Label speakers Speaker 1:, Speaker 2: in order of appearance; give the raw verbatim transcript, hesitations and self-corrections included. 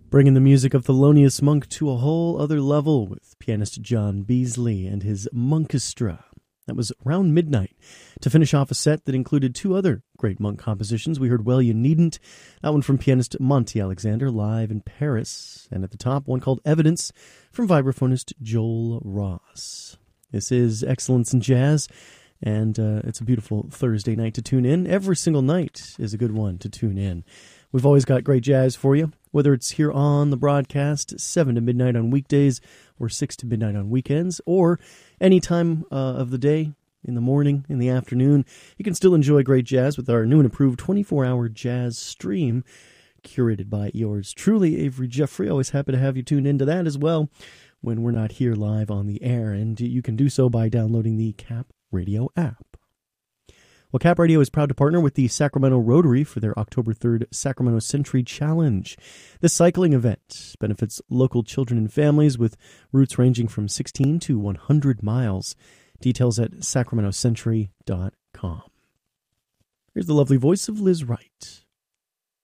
Speaker 1: Bringing the music of Thelonious Monk to a whole other level with pianist John Beasley and his Monkestra. That was around midnight. To finish off a set that included two other great Monk compositions, we heard Well You Needn't, that one from pianist Monty Alexander live in Paris, and at the top, one called Evidence from vibraphonist Joel Ross. This is Excellence in Jazz, and uh, it's a beautiful Thursday night to tune in. Every single night is a good one to tune in. We've always got great jazz for you, whether it's here on the broadcast, seven to midnight on weekdays, or six to midnight on weekends, or any time uh, of the day, in the morning, in the afternoon. You can still enjoy great jazz with our new and improved twenty-four hour jazz stream, curated by yours truly, Avery Jeffrey. Always happy to have you tuned into that as well when we're not here live on the air, and you can do so by downloading the Cap Radio app. Well, Cap Radio is proud to partner with the Sacramento Rotary for their October third Sacramento Century Challenge. This cycling event benefits local children and families with routes ranging from sixteen to one hundred miles. Details at sacramento century dot com. Here's the lovely voice of Liz Wright.